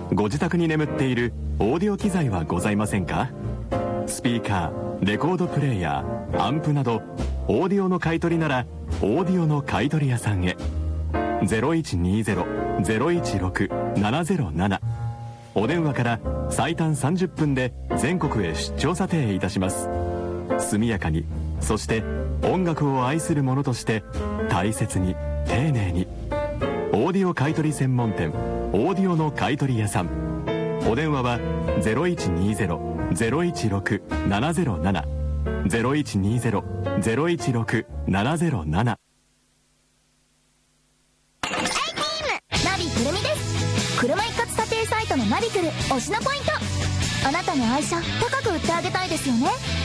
ご自宅に眠っているオーディオ機材はございませんか？スピーカー、レコードプレーヤー、アンプなどオーディオの買い取りならオーディオの買い取り屋さんへ。 0120-016-707 お電話から最短30分で全国へ出張査定いたします。速やかに、そして音楽を愛する者として大切に丁寧に。オーディオ買取専門店オーディオの買取屋さん。お電話は 0120-016-707 0120-016-707。 ナビくるみです。車一括査定サイトのナビくる推しのポイント。あなたの愛車高く売ってあげたいですよね。